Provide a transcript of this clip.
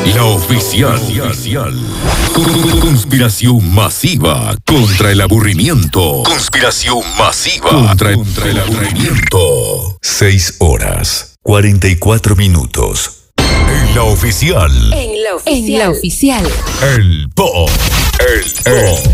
La oficial. Conspiración masiva contra el aburrimiento. Conspiración masiva contra el aburrimiento. 6 horas, 44 minutos. En la oficial. En la oficial. El pop.